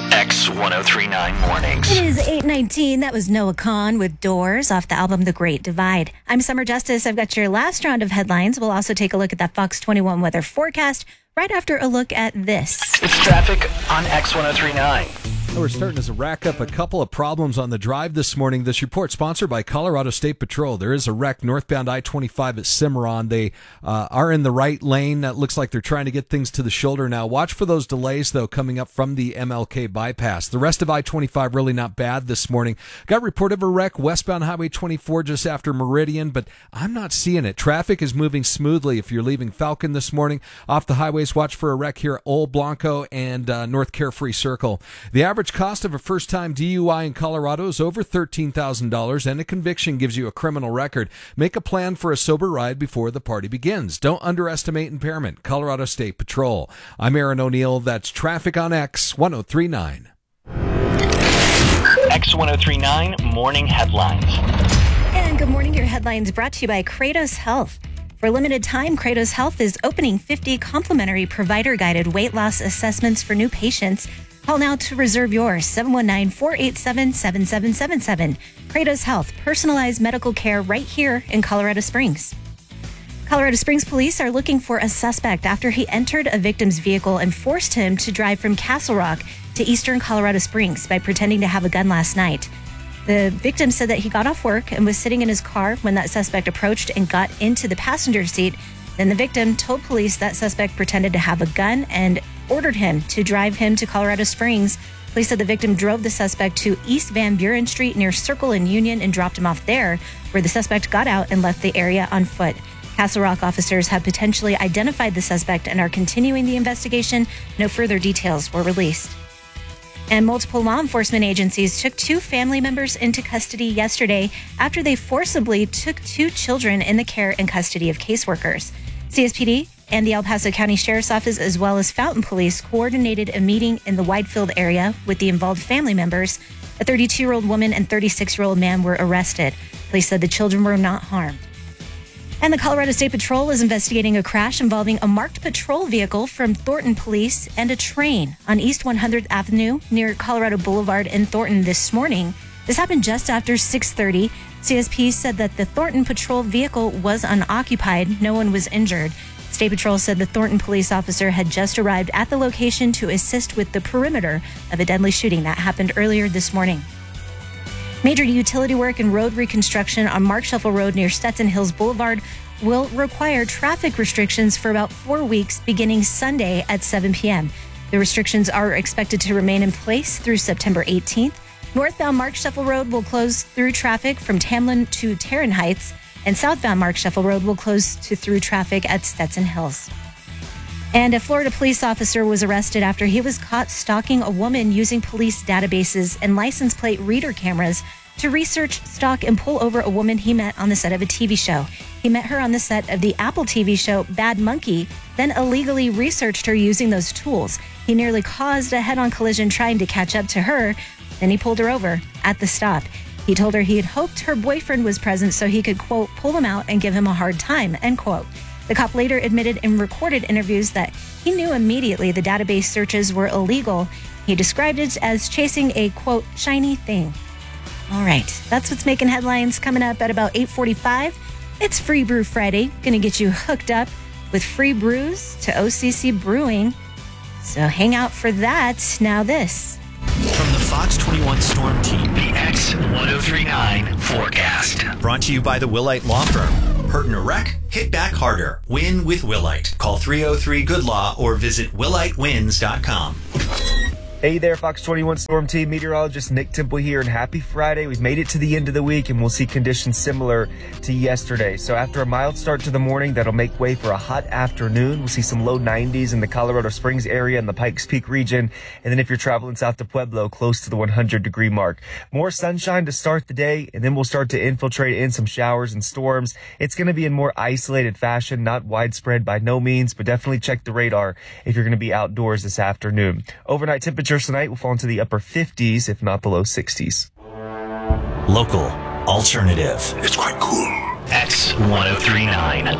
X1039 Mornings. It is 8:19. That was Noah Kahan with Doors off the album The Great Divide. I'm Summer Justice. I've got your last round of headlines. We'll also take a look at that Fox 21 weather forecast right after a look at this. It's traffic on X1039. We're starting to rack up a couple of problems on the drive this morning. This report sponsored by Colorado State Patrol. There is a wreck northbound I-25 at Cimarron. They are in the right lane. That looks like they're trying to get things to the shoulder now. Watch for those delays, though, coming up from the MLK bypass. The rest of I-25 really not bad this morning. Got report of a wreck westbound Highway 24 just after Meridian, but I'm not seeing it. Traffic is moving smoothly if you're leaving Falcon this morning. Off the highways, watch for a wreck here at Old Blanco and North Carefree Circle. The average cost of a first-time DUI in Colorado is over $13,000, and a conviction gives you a criminal record. Make a plan for a sober ride before the party begins. Don't underestimate impairment. Colorado State Patrol. I'm Aaron O'Neill. That's traffic on X1039. X1039 Morning Headlines. And good morning. Your headlines brought to you by Kratos Health. For a limited time, Kratos Health is opening 50 complimentary provider-guided weight loss assessments for new patients. Call now to reserve yours, 719-487-7777. Kratos Health, personalized medical care right here in Colorado Springs. Colorado Springs police are looking for a suspect after he entered a victim's vehicle and forced him to drive from Castle Rock to eastern Colorado Springs by pretending to have a gun last night. The victim said that he got off work and was sitting in his car when that suspect approached and got into the passenger seat. Then the victim told police that suspect pretended to have a gun and ordered him to drive him to Colorado Springs. Police said the victim drove the suspect to East Van Buren Street near Circle and Union and dropped him off there, where the suspect got out and left the area on foot. Castle Rock officers have potentially identified the suspect and are continuing the investigation. No further details were released. And multiple law enforcement agencies took 2 family members into custody yesterday after they forcibly took 2 children in the care and custody of caseworkers. CSPD and the El Paso County Sheriff's Office, as well as Fountain Police, coordinated a meeting in the Widefield area with the involved family members. A 32-year-old woman and 36-year-old man were arrested. Police said the children were not harmed. And the Colorado State Patrol is investigating a crash involving a marked patrol vehicle from Thornton Police and a train on East 100th Avenue near Colorado Boulevard in Thornton this morning. This happened just after 6:30. CSP said that the Thornton patrol vehicle was unoccupied. No one was injured. State Patrol said the Thornton police officer had just arrived at the location to assist with the perimeter of a deadly shooting that happened earlier this morning. Major utility work and road reconstruction on Mark Shuffle Road near Stetson Hills Boulevard will require traffic restrictions for about 4 weeks beginning Sunday at 7 p.m. The restrictions are expected to remain in place through September 18th. Northbound Mark Shuffle Road will close through traffic from Tamlin to Tarrant Heights, and southbound Mark Shuffle Road will close to through traffic at Stetson Hills. And a Florida police officer was arrested after he was caught stalking a woman using police databases and license plate reader cameras to research, stalk, and pull over a woman he met on the set of a TV show. He met her on the set of the Apple TV show Bad Monkey, then illegally researched her using those tools. He nearly caused a head-on collision trying to catch up to her. Then he pulled her over at the stop. He told her he had hoped her boyfriend was present so he could, quote, pull him out and give him a hard time, end quote. The cop later admitted in recorded interviews that he knew immediately the database searches were illegal. He described it as chasing a, quote, shiny thing. All right, that's what's making headlines. Coming up at about 8:45, it's Free Brew Friday. Going to get you hooked up with free brews to OCC Brewing. So hang out for that. Now this. From the Fox 21 Storm Team, the X1039 forecast. Brought to you by the Willite Law Firm. Hurt in a wreck? Hit back harder. Win with Willite. Call 303-GOOD-LAW or visit willitewins.com. Hey there, Fox 21 Storm Team meteorologist Nick Temple here, and happy Friday. We've made it to the end of the week, and we'll see conditions similar to yesterday. So after a mild start to the morning, that'll make way for a hot afternoon. We'll see some low 90s in the Colorado Springs area and the Pikes Peak region. And then if you're traveling south to Pueblo, close to the 100-degree mark. More sunshine to start the day, and then we'll start to infiltrate in some showers and storms. It's going to be in more isolated fashion, not widespread by no means, but definitely check the radar if you're going to be outdoors this afternoon. Overnight temperatures tonight will fall into the upper 50s, if not the low 60s. Local, alternative. It's quite cool. X1039.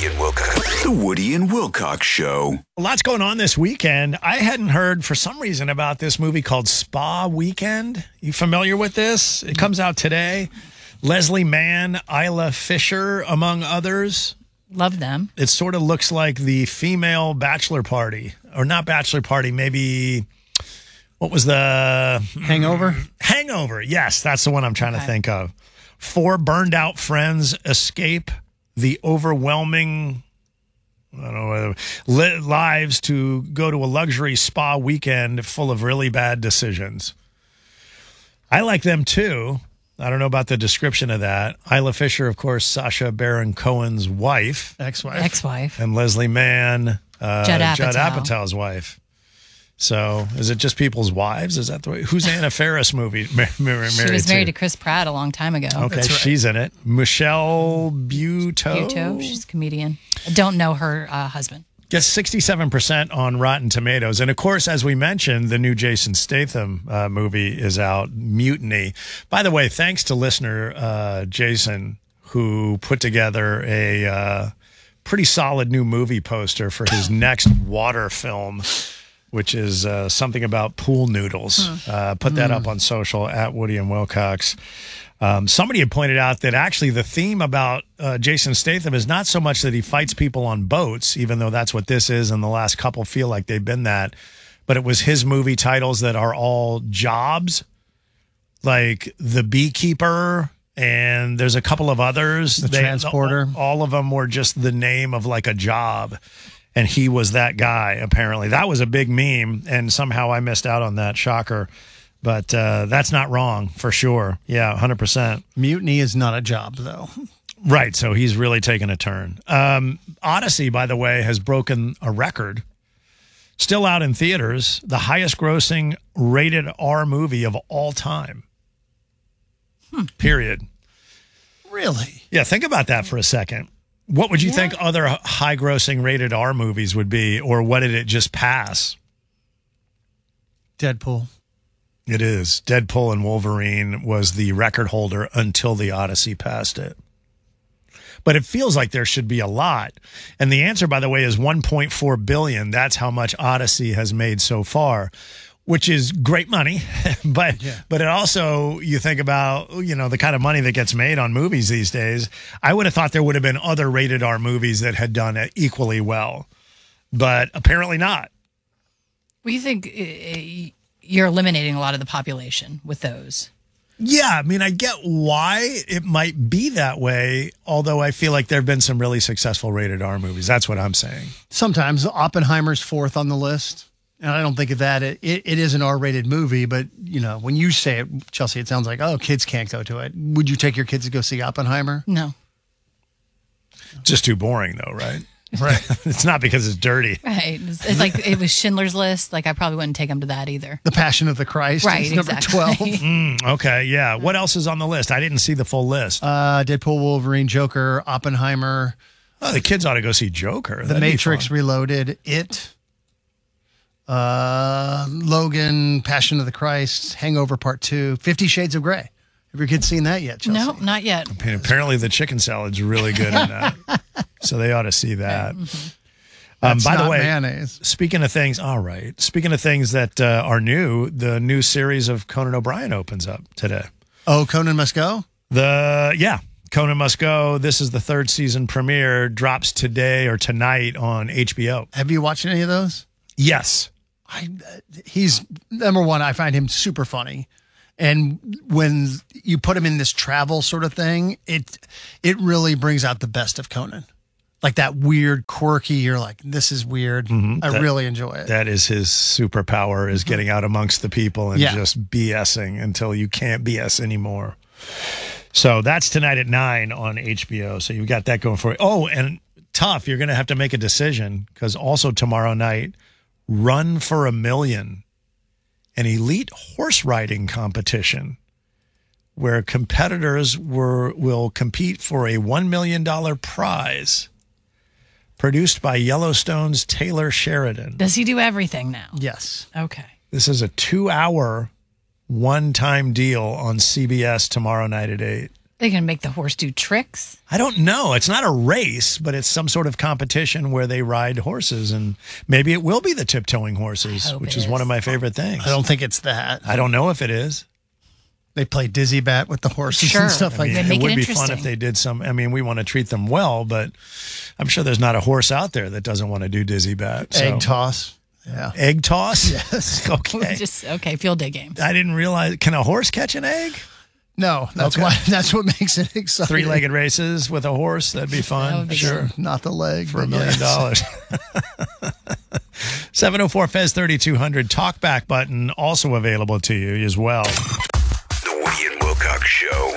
Woody and Wilcox. The Woody and Wilcox Show. A lot's going on this weekend. I hadn't heard for some reason about this movie called Spa Weekend. You familiar with this? It comes out today. Leslie Mann, Isla Fisher, among others. Love them. It sort of looks like the female bachelor party. Or not bachelor party, maybe... What was the... Hangover? Hangover, yes. That's the one I'm trying to think of. 4 burned out friends escape the overwhelming... I don't know, lives to go to a luxury spa weekend full of really bad decisions. I like them too. I don't know about the description of that. Isla Fisher, of course, Sacha Baron Cohen's wife. Ex-wife. And Leslie Mann, Judd Apatow's wife. So is it just people's wives? Is that the way? Who's Anna Faris movie? She was married to Chris Pratt a long time ago. Okay, right. She's in it. Michelle Buteau. She's a comedian. I don't know her husband. Gets 67% on Rotten Tomatoes. And, of course, as we mentioned, the new Jason Statham movie is out, Mutiny. By the way, thanks to listener Jason, who put together a pretty solid new movie poster for his next water film, which is something about pool noodles. Put that up on social at Woody and Wilcox. Somebody had pointed out that actually the theme about Jason Statham is not so much that he fights people on boats, even though that's what this is, and the last couple feel like they've been that, but it was his movie titles that are all jobs, like The Beekeeper, and there's a couple of others. The Transporter. All of them were just the name of like a job. And he was that guy, apparently. That was a big meme, and somehow I missed out on that. Shocker. But that's not wrong, for sure. Yeah, 100%. Mutiny is not a job, though. Right, so he's really taken a turn. Odyssey, by the way, has broken a record. Still out in theaters, the highest-grossing rated R movie of all time. Period. Really? Yeah, think about that for a second. What would you think other high-grossing rated R movies would be, or what did it just pass? Deadpool. It is. Deadpool and Wolverine was the record holder until the Odyssey passed it. But it feels like there should be a lot. And the answer, by the way, is $1.4 billion. That's how much Odyssey has made so far, which is great money. But it also, you think about, the kind of money that gets made on movies these days. I would have thought there would have been other rated R movies that had done it equally well, but apparently not. Well, you think you're eliminating a lot of the population with those? Yeah, I mean, I get why it might be that way, although I feel like there have been some really successful rated R movies. That's what I'm saying. Sometimes Oppenheimer's 4th on the list. And I don't think of that. It is an R-rated movie, but, when you say it, Chelsea, it sounds like, oh, kids can't go to it. Would you take your kids to go see Oppenheimer? No. Just too boring, though, right? Right. It's not because it's dirty. Right. It's like it was Schindler's List. Like, I probably wouldn't take them to that either. The Passion of the Christ. Right, number exactly. 12. Okay, yeah. What else is on the list? I didn't see the full list. Deadpool, Wolverine, Joker, Oppenheimer. Oh, the kids ought to go see Joker. The Matrix Reloaded, It. Logan, Passion of the Christ, Hangover Part 2, 50 Shades of Grey. Have your kids seen that yet, Chelsea? No, not yet. I mean, apparently the chicken salad's really good in that. So they ought to see that. By the way, mayonnaise. Speaking of things that are new, the new series of Conan O'Brien opens up today. Oh, Conan Must Go? Conan Must Go. This is the 3rd season premiere. Drops today or tonight on HBO. Have you watched any of those? Yes. He's number one. I find him super funny, and when you put him in this travel sort of thing, it really brings out the best of Conan. Like that weird, quirky. You're like, this is weird. I really enjoy it. That is his superpower: is getting out amongst the people and just BSing until you can't BS anymore. So that's tonight at 9 on HBO. So you've got that going for you. Oh, and tough. You're going to have to make a decision because also tomorrow night. Run for a Million, an elite horse riding competition where competitors will compete for a $1 million prize produced by Yellowstone's Taylor Sheridan. Does he do everything now? Yes. Okay. This is a 2-hour one-time deal on CBS tomorrow night at 8. They can make the horse do tricks. I don't know. It's not a race, but it's some sort of competition where they ride horses, and maybe it will be the tiptoeing horses, which is one of my favorite things. I don't think it's that. I don't know if it is. They play dizzy bat with the horses and stuff like that. It would be fun if they did some. I mean, we want to treat them well, but I'm sure there's not a horse out there that doesn't want to do dizzy bat. Egg toss. Yeah. Egg toss? Yes. Okay. Field day game. I didn't realize. Can a horse catch an egg? No, that's why. That's what makes it exciting. 3-legged races with a horse. That'd be fun. That would be sure. good. Not the leg. For $1 million. 704 Fez 3200 talkback button also available to you as well. The Woody and Wilcox Show.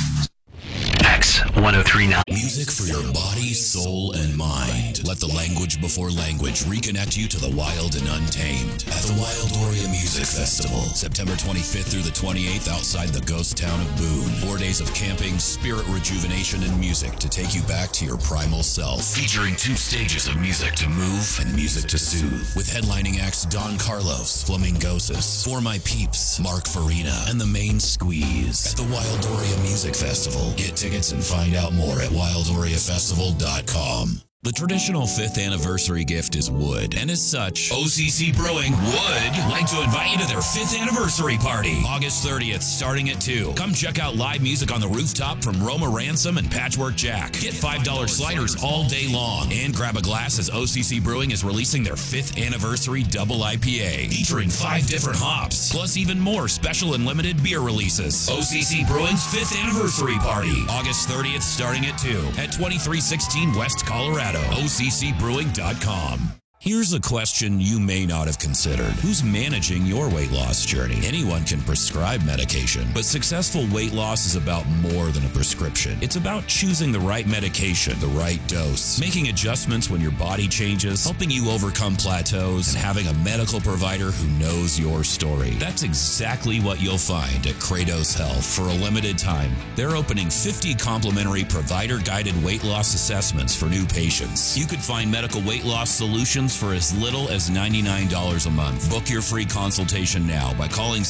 X1039. Music for your body, soul, and mind. Let the language before language reconnect you to the wild and untamed at the Wildoria Music Festival, September 25th through the 28th outside the ghost town of Boone. 4 days of camping, spirit rejuvenation, and music to take you back to your primal self. Featuring 2 stages of music to move and music to soothe. With headlining acts Don Carlos, Flamingosis, For My Peeps, Mark Farina, and The Main Squeeze. At the Wildoria Music Festival. Get tickets and find out more at wildoriafestival.com. The traditional 5th anniversary gift is wood, and as such, OCC Brewing would like to invite you to their 5th anniversary party, August 30th, starting at 2. Come check out live music on the rooftop from Roma Ransom and Patchwork Jack. Get $5 sliders all day long, and grab a glass as OCC Brewing is releasing their 5th anniversary double IPA, featuring 5 different hops, plus even more special and limited beer releases. OCC Brewing's 5th anniversary party, August 30th, starting at 2, at 2316 West Colorado. OCCbrewing.com. Here's a question you may not have considered. Who's managing your weight loss journey? Anyone can prescribe medication, but successful weight loss is about more than a prescription. It's about choosing the right medication, the right dose, making adjustments when your body changes, helping you overcome plateaus, and having a medical provider who knows your story. That's exactly what you'll find at Kratos Health. For a limited time, they're opening 50 complimentary provider-guided weight loss assessments for new patients. You could find medical weight loss solutions for as little as $99 a month. Book your free consultation now by calling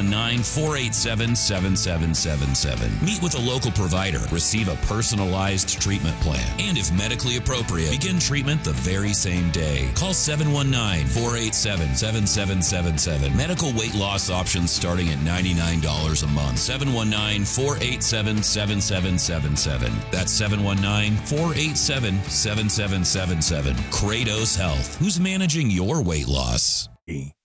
719-487-7777. Meet with a local provider. Receive a personalized treatment plan. And if medically appropriate, begin treatment the very same day. Call 719-487-7777. Medical weight loss options starting at $99 a month. 719-487-7777. That's 719-487-7777. Kratos Health. Who's managing your weight loss?